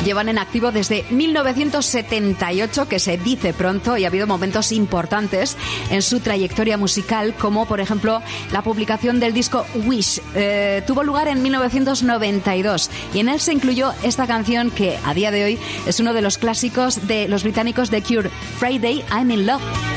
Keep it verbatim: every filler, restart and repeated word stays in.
Llevan en activo desde mil novecientos setenta y ocho, que se dice pronto, y ha habido momentos importantes en su trayectoria musical, como por ejemplo la publicación del disco Wish. Eh, tuvo lugar en mil novecientos noventa y dos y en él se incluyó esta canción que a día de hoy es uno de los clásicos de los británicos The Cure, Friday I'm in Love.